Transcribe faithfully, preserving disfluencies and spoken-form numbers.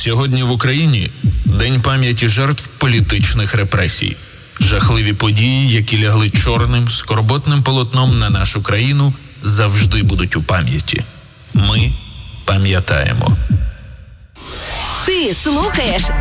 Сьогодні в Україні День пам'яті жертв політичних репресій. Жахливі події, які лягли чорним, скорботним полотном на нашу країну, завжди будуть у пам'яті. Ми пам'ятаємо. Ти слухаєш